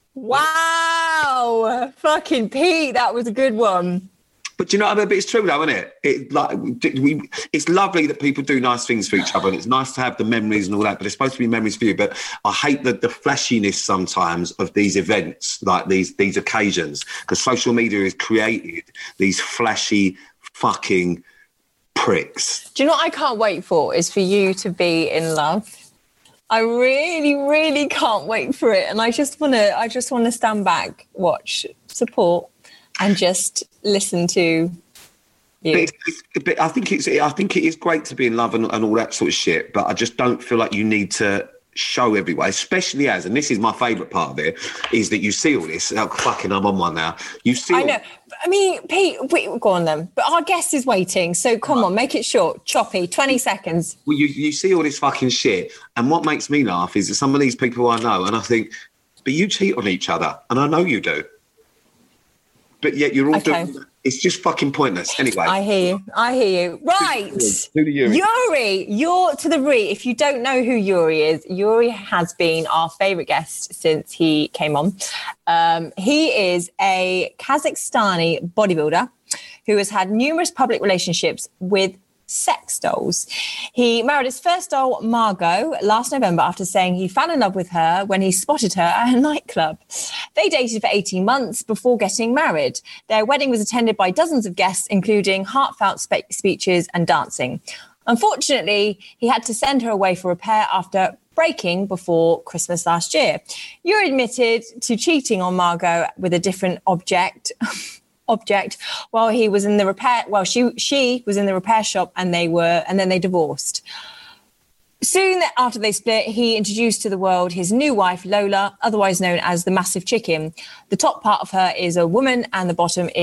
Wow. Fucking Pete, that was a good one. But do you know what I mean? But it's true though, isn't it? It like we, it's lovely that people do nice things for each other, and it's nice to have the memories and all that. But it's supposed to be memories for you. But I hate the, the flashiness sometimes of these events, like these these occasions, because social media has created these flashy fucking pricks. Do you know what I can't wait for is for you to be in love. I really, really can't wait for it. And I just want to, I just want to stand back, watch, support, and just listen to you. But, it's, it's, but I think it's, I think it is great to be in love and, and all that sort of shit. But I just don't feel like you need to show everywhere, especially as, and this is my favourite part of it, is that you see all this. Oh, fucking, I'm on one now. You see. I all, know. I mean, Pete, wait, go on then. But our guest is waiting, so come on, make it short, choppy, twenty seconds. Well, you, you see all this fucking shit, and what makes me laugh is that some of these people I know, and I think, but you cheat on each other, and I know you do. But yet you're all Okay. doing, it's just fucking pointless. Anyway. I hear you. I hear you. Right. Who do you? Yuri, you're to the re. If you don't know who Yuri is, Yuri has been our favourite guest since he came on. Um, he is a Kazakhstani bodybuilder who has had numerous public relationships with sex dolls. He married his first doll, Margot, last November after saying he fell in love with her when he spotted her at a nightclub. They dated for eighteen months before getting married. Their wedding was attended by dozens of guests, including heartfelt spe- speeches and dancing. Unfortunately, he had to send her away for repair after breaking before Christmas last year. You're admitted to cheating on Margot with a different object. object while he was in the repair well she she was in the repair shop and they were and then they divorced. Soon after they split, he introduced to the world his new wife, Lola, otherwise known as the Massive Chicken. The top part of her is a woman and the bottom is